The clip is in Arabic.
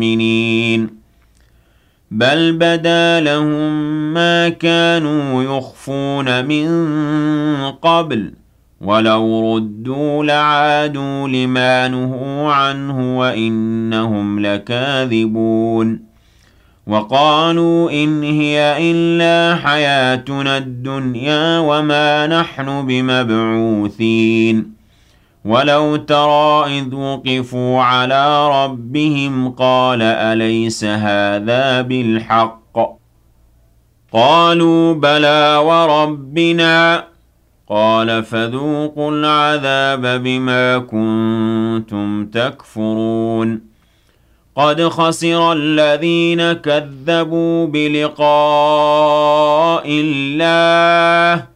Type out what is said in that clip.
المؤمنين بل بدا لهم ما كانوا يخفون من قبل ولو ردوا لعادوا لما نهوا عنه وإنهم لكاذبون وقالوا إن هي إلا حياتنا الدنيا وما نحن بمبعوثين ولو ترى إذ وقفوا على ربهم قال أليس هذا بالحق قالوا بلى وربنا قال فذوقوا العذاب بما كنتم تكفرون قد خسر الذين كذبوا بلقاء الله